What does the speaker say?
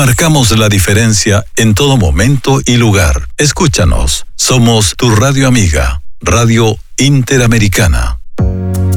marcamos la diferencia en todo momento y lugar. Escúchanos. Somos tu radio amiga, Radio Interamericana.